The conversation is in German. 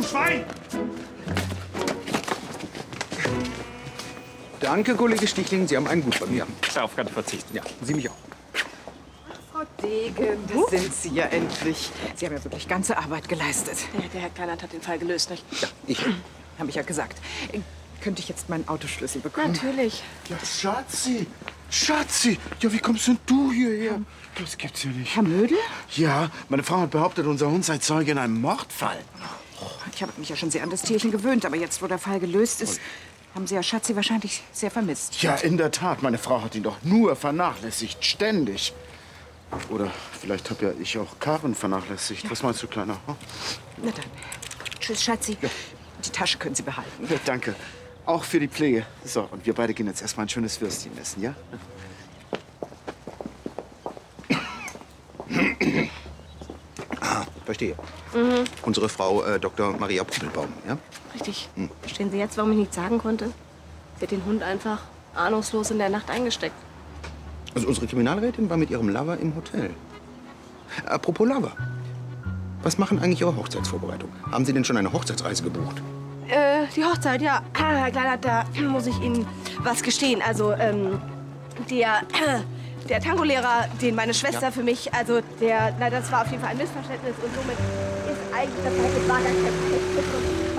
Schwein! Danke, Kollege Stichling. Sie haben einen Gut bei mir. Darauf kann ich verzichten. Ja, Sie mich auch. Frau Degen, das sind Sie ja endlich. Sie haben ja wirklich ganze Arbeit geleistet. Ja, der Herr Kleinert hat den Fall gelöst, nicht? Ja, ich. Habe ich ja gesagt. Könnte ich jetzt meinen Autoschlüssel bekommen? Natürlich. Ja, Schatzi! Schatzi! Ja, wie kommst denn du hierher? Das gibt's ja nicht. Herr Mödel? Ja, meine Frau hat behauptet, unser Hund sei Zeuge in einem Mordfall. Ich habe mich ja schon sehr an das Tierchen gewöhnt, aber jetzt, wo der Fall gelöst ist, haben Sie ja Schatzi wahrscheinlich sehr vermisst. Ja, in der Tat. Meine Frau hat ihn doch nur vernachlässigt. Ständig. Oder vielleicht habe ja ich auch Karen vernachlässigt. Was meinst du, Kleiner? Hm? Na dann. Tschüss, Schatzi. Die Tasche können Sie behalten. Ja, danke. Auch für die Pflege. So, und wir beide gehen jetzt erstmal ein schönes Würstchen essen, ja? Verstehe. Unsere Frau Dr. Maria Puppelbaum, ja? Richtig. Verstehen Sie jetzt, warum ich nichts sagen konnte? Sie hat den Hund einfach ahnungslos in der Nacht eingesteckt. Also unsere Kriminalrätin war mit ihrem Lover im Hotel. Apropos Lover. Was machen eigentlich Ihre Hochzeitsvorbereitungen? Haben Sie denn schon eine Hochzeitsreise gebucht? Die Hochzeit, ja. Herr Kleinert, da muss ich Ihnen was gestehen. Also, der Tango-Lehrer, den meine Schwester für mich, also das war auf jeden Fall ein Missverständnis. Und somit ist eigentlich das Verhältnis war gar kein Verhältnis.